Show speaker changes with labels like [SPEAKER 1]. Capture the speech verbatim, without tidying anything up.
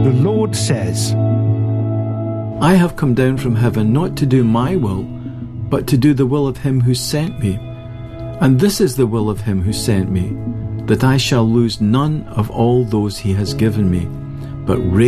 [SPEAKER 1] The Lord says,
[SPEAKER 2] I have come down from heaven not to do my will, but to do the will of him who sent me. And this is the will of him who sent me, that I shall lose none of all those he has given me, but raise